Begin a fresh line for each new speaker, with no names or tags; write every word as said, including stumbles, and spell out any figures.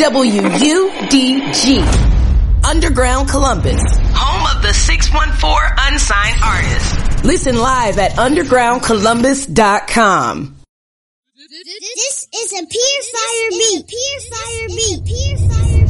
W U D G. Underground Columbus. Home of the six one four Unsigned Artists. Listen live at underground columbus dot com.
This is a Pure Fire beat. Pure Fire beat. Pure Fire